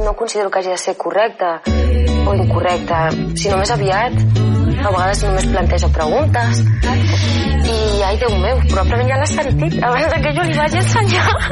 no considero que hagi de ser correcta o incorrecta, sinó més aviat a vegades només plantejo preguntes i ai, Déu meu, probablement ja l'has sentit abans que jo li vagi ensenyar.